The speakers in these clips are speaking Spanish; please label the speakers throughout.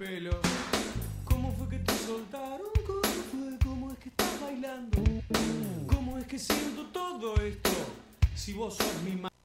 Speaker 1: pelo. ¿Cómo fue que te soltaron? ¿Cómo fue? ¿Cómo es que estás bailando? ¿Cómo es que siento todo esto? Si vos sos mi madre.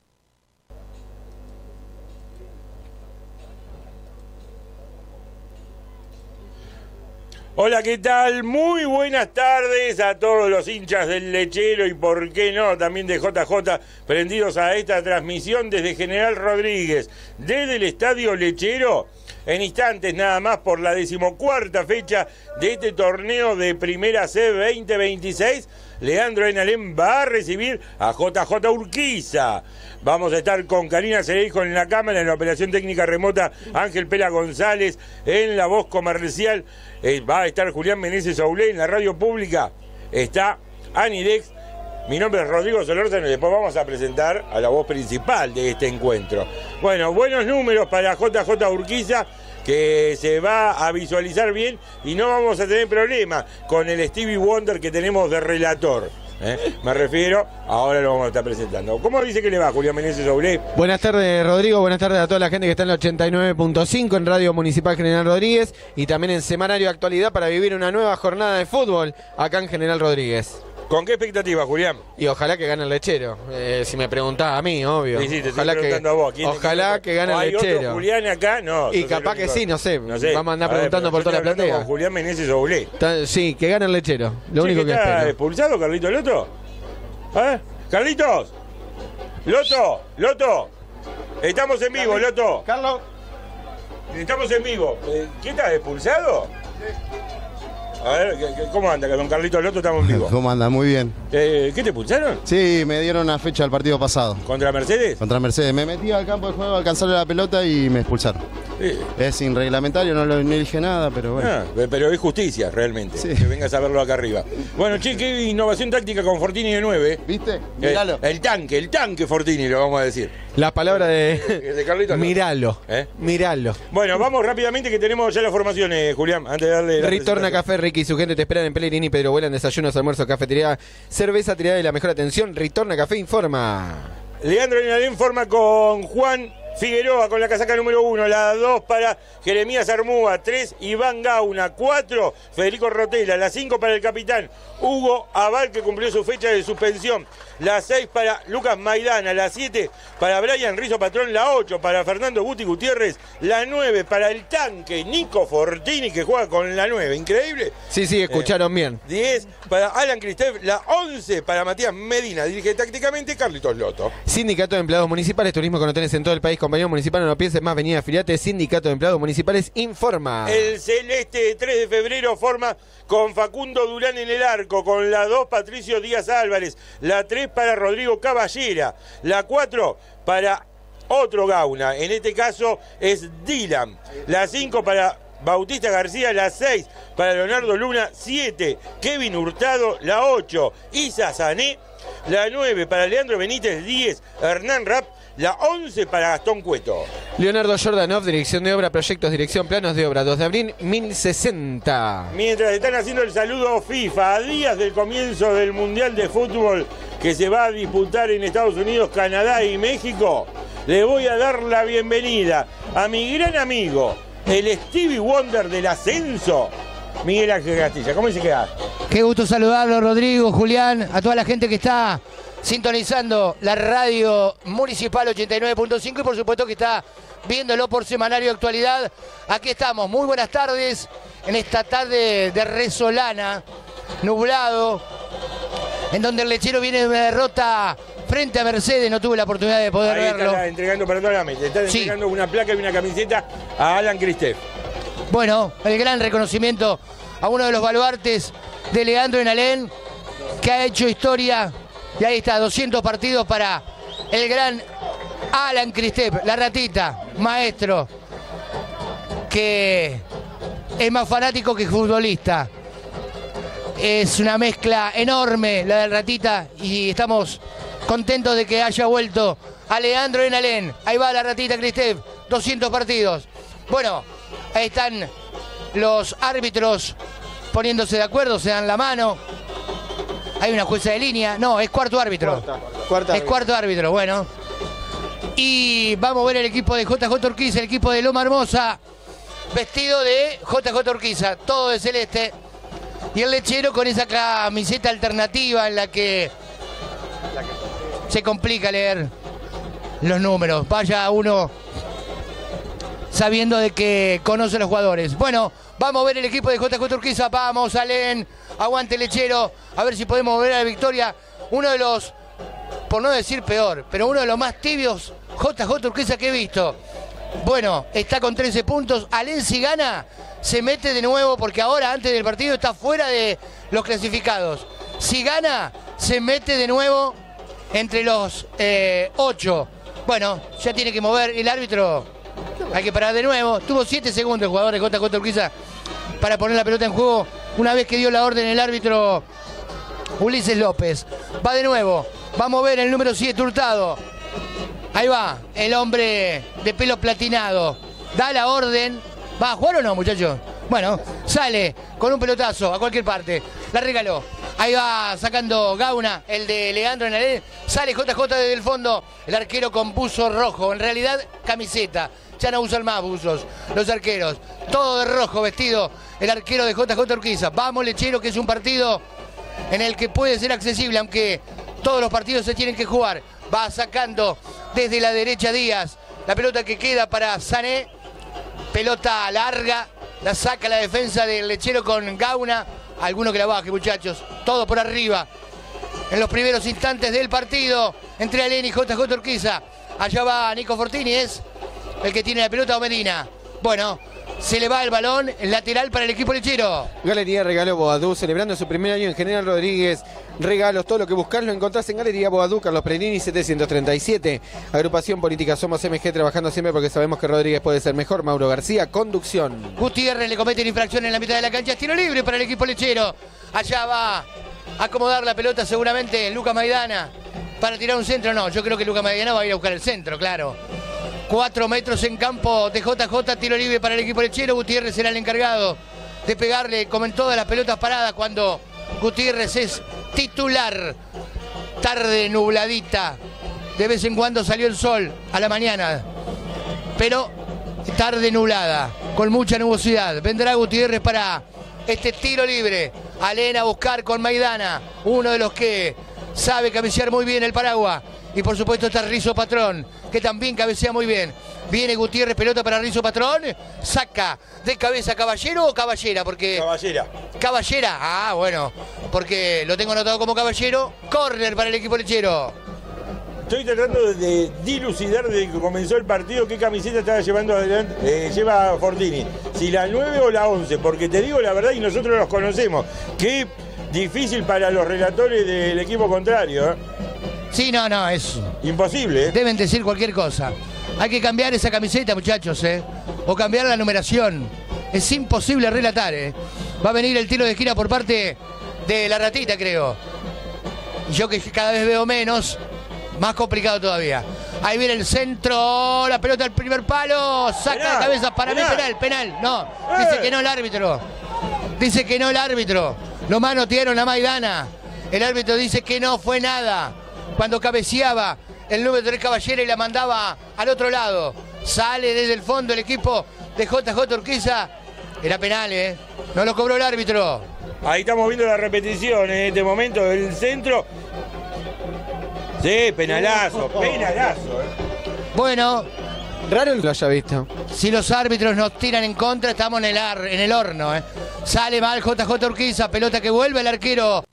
Speaker 2: Hola, ¿qué tal? Muy buenas tardes a todos los hinchas del Lechero y por qué no, también de JJ, prendidos a esta transmisión desde General Rodríguez, desde el Estadio Lechero, en instantes nada más por la 14ª fecha de este torneo de Primera C 2026. Leandro Enalén va a recibir a JJ Urquiza. Vamos a estar con Karina Cereijo en la cámara, en la operación técnica remota Ángel Pela González, en la voz comercial va a estar Julián Meneses Aulé, en la radio pública está Anidex. Mi nombre es Rodrigo Solórzano y después vamos a presentar a la voz principal de este encuentro. Bueno, buenos números para JJ Urquiza, que se va a visualizar bien y no vamos a tener problema con el Stevie Wonder que tenemos de relator. Me refiero, ahora lo vamos a estar presentando. ¿Cómo dice que le va, Julián Meneses Aulé?
Speaker 3: Buenas tardes, Rodrigo. Buenas tardes a toda la gente que está en el 89.5 en Radio Municipal General Rodríguez y también en Semanario Actualidad para vivir una nueva jornada de fútbol acá en General Rodríguez.
Speaker 2: ¿Con qué expectativa, Julián?
Speaker 3: Y ojalá que gane el Lechero. Si me preguntás a mí, obvio.
Speaker 2: Sí, te
Speaker 3: ojalá
Speaker 2: estoy preguntando a vos.
Speaker 3: Ojalá que gane el Lechero.
Speaker 2: ¿Otro Julián acá? No.
Speaker 3: Y capaz que sí, no sé. Vamos a andar preguntando por toda la platea.
Speaker 2: Con Julián Meneses Aulé.
Speaker 3: Sí, que gane el Lechero. Lo único que
Speaker 2: ¿Está
Speaker 3: espero.
Speaker 2: expulsado Carlito Loto? ¿Carlitos? Loto. Estamos en vivo, Loto.
Speaker 3: Carlos.
Speaker 2: Estamos en vivo. ¿Quién está expulsado? A ver, ¿cómo anda? Con Carlitos Loto estamos en vivo.
Speaker 4: ¿Cómo anda? Muy bien.
Speaker 2: ¿Qué te expulsaron?
Speaker 4: Sí, me dieron una fecha del partido pasado.
Speaker 2: ¿Contra Mercedes?
Speaker 4: Contra Mercedes. Me metí al campo de juego a alcanzarle la pelota y me expulsaron.
Speaker 2: Sí.
Speaker 4: Es irreglamentario, no dije nada, pero bueno.
Speaker 2: Pero es justicia, realmente.
Speaker 4: Sí.
Speaker 2: Que vengas a verlo acá arriba. Bueno, che, qué innovación táctica con Fortini de 9.
Speaker 4: ¿Viste? Míralo.
Speaker 2: El tanque Fortini, lo vamos a decir.
Speaker 3: La palabra de
Speaker 2: Carlitos.
Speaker 3: Míralo. Míralo.
Speaker 2: Bueno, vamos rápidamente que tenemos ya las formaciones, Julián, antes de darle la
Speaker 3: Ritorna Café, Ricky y su gente te esperan en Pellegrini, Pedro Vuelan, desayunos, almuerzo, cafetería, cerveza, tirada y la mejor atención. Ritorna Café informa.
Speaker 2: Leandro Enalén forma con Juan Figueroa con la casaca número 1, la 2 para Jeremías Armúa, 3 Iván Gauna, 4 Federico Rotela, la 5 para el capitán Hugo Aval, que cumplió su fecha de suspensión, la 6 para Lucas Maidana, la 7 para Brian Rizzo Patrón, la 8 para Fernando Guti Gutiérrez, la 9 para el tanque Nico Fortini, que juega con la 9, increíble.
Speaker 3: Sí, escucharon bien.
Speaker 2: 10 para Alan Cristef, la 11 para Matías Medina, dirige tácticamente Carlitos Loto.
Speaker 3: Sindicato de Empleados Municipales, turismo con hoteles en todo el país, compañero municipal, no pienses más, venida afiliate, Sindicato de Empleados Municipales informa.
Speaker 2: El Celeste 3 de febrero forma con Facundo Durán en el arco, con la 2 Patricio Díaz Álvarez, la 3 para Rodrigo Caballera, la 4 para otro Gauna, en este caso es Dylan, la 5 para Bautista García, la 6 para Leonardo Luna, 7 Kevin Hurtado, la 8 Isa Sané, la 9 para Leandro Benítez, 10 Hernán Rapp, la 11 para Gastón Cueto.
Speaker 3: Leonardo Jordanov, dirección de obra, proyectos, dirección, planos de obra, 2 de abril, 1060.
Speaker 2: Mientras están haciendo el saludo FIFA, a días del comienzo del Mundial de Fútbol que se va a disputar en Estados Unidos, Canadá y México, le voy a dar la bienvenida a mi gran amigo, el Stevie Wonder del ascenso, Miguel Ángel Castilla. ¿Cómo se queda?
Speaker 5: Qué gusto saludarlo, Rodrigo, Julián, a toda la gente que está sintonizando la radio municipal 89.5 y por supuesto que está viéndolo por Semanario Actualidad. Aquí estamos, muy buenas tardes en esta tarde de resolana, nublado, en donde el Lechero viene de una derrota frente a Mercedes, no tuve la oportunidad de poder verlo.
Speaker 2: Está entregando, perdóname, le está entregando una placa y una camiseta a Alan Cristef.
Speaker 5: Bueno, el gran reconocimiento a uno de los baluartes de Leandro Enalén, que ha hecho historia. Y ahí está, 200 partidos para el gran Alan Cristef, la ratita, maestro, que es más fanático que futbolista. Es una mezcla enorme la del ratita y estamos contentos de que haya vuelto a Leandro Enalén. Ahí va la ratita Cristef, 200 partidos. Bueno, ahí están los árbitros poniéndose de acuerdo, se dan la mano. Hay una jueza de línea. No, es cuarto árbitro. Cuarto árbitro, bueno. Y vamos a ver el equipo de JJ Urquiza, el equipo de Loma Hermosa. vestido de JJ Urquiza, todo de celeste. Y el lechero con esa camiseta alternativa en la que se complica leer los números. Vaya uno sabiendo de que conoce a los jugadores. Bueno, vamos a ver el equipo de JJ Urquiza. Vamos, Alén. Aguante lechero. A ver si podemos volver a la victoria. Uno de los, por no decir peor, pero uno de los más tibios JJ Urquiza que he visto. Bueno, está con 13 puntos. Alén, si gana, se mete de nuevo porque ahora, antes del partido, está fuera de los clasificados. Si gana, se mete de nuevo entre los 8. Bueno, ya tiene que mover el árbitro. Hay que parar de nuevo. Tuvo 7 segundos el jugador de JJ Urquiza para poner la pelota en juego. Una vez que dio la orden el árbitro Ulises López. Va de nuevo. Va a mover el número 7, Hurtado. Ahí va, el hombre de pelo platinado. Da la orden. ¿Va a jugar o no, muchachos? Bueno, sale con un pelotazo a cualquier parte. La regaló. Ahí va sacando Gauna, el de Leandro en Alén. Sale JJ desde el fondo. El arquero con buzo rojo. En realidad, camiseta. Ya no usan más buzos los arqueros. Todo de rojo vestido el arquero de JJ Urquiza. Vamos, lechero, que es un partido en el que puede ser accesible, aunque todos los partidos se tienen que jugar. Va sacando desde la derecha Díaz. La pelota que queda para Sané. Pelota larga. La saca la defensa del lechero con Gauna. Alguno que la baje, muchachos. Todo por arriba. En los primeros instantes del partido entre Alén y JJ Urquiza. Allá va Nico Fortini, es el que tiene la pelota, o Medina. Bueno, se le va el balón, el lateral para el equipo lechero.
Speaker 3: Galería Regalo Boadú, celebrando su primer año en General Rodríguez. Regalos, todo lo que buscas lo encontrás en Galería Boadú, Carlos Perini 737. Agrupación Política Somos MG, trabajando siempre porque sabemos que Rodríguez puede ser mejor. Mauro García, conducción.
Speaker 5: Gutiérrez le comete la infracción en la mitad de la cancha. Tiro libre para el equipo lechero. Allá va a acomodar la pelota seguramente Lucas Maidana para tirar un centro. No, yo creo que Lucas Maidana va a ir a buscar el centro, claro. 4 metros en campo de JJ, tiro libre para el equipo lechero. Gutiérrez será el encargado de pegarle, como en todas las pelotas paradas, cuando Gutiérrez es titular. Tarde nubladita, de vez en cuando salió el sol a la mañana, pero tarde nublada, con mucha nubosidad. Vendrá Gutiérrez para este tiro libre. Alén a buscar con Maidana, uno de los que sabe cabecear muy bien el paraguas. Y por supuesto está Rizo Patrón, que también cabecea muy bien. Viene Gutiérrez, pelota para Rizo Patrón. Saca de cabeza Caballero o Caballera, porque...
Speaker 2: Caballera.
Speaker 5: Caballera, ah, bueno, porque lo tengo anotado como Caballero. Córner para el equipo lechero.
Speaker 2: Estoy tratando de dilucidar desde que comenzó el partido qué camiseta estaba llevando adelante, lleva Fortini. Si la 9 o la 11, porque te digo la verdad y nosotros los conocemos. Qué difícil para los relatores del equipo contrario, ¿eh?
Speaker 5: Sí, no, es...
Speaker 2: Imposible, ¿eh?
Speaker 5: Deben decir cualquier cosa. Hay que cambiar esa camiseta, muchachos, ¿eh? O cambiar la numeración. Es imposible relatar, ¿eh? Va a venir el tiro de esquina por parte de la ratita, creo. Yo que cada vez veo menos, más complicado todavía. Ahí viene el centro, la pelota al primer palo, saca
Speaker 2: Penal,
Speaker 5: de cabeza, para mí penal. No, dice que no el árbitro. Dice que no el árbitro. Lo manotearon a Maidana. El árbitro dice que no fue nada. Cuando cabeceaba el número 3 Caballera y la mandaba al otro lado. Sale desde el fondo el equipo de JJ Urquiza. Era penal, ¿eh? No lo cobró el árbitro.
Speaker 2: Ahí estamos viendo la repetición en este momento del centro. Sí, penalazo, ¿eh?
Speaker 5: Bueno,
Speaker 3: Raro que lo haya visto.
Speaker 5: si los árbitros nos tiran en contra, estamos en el horno, ¿eh? Sale mal JJ Urquiza, pelota que vuelve el arquero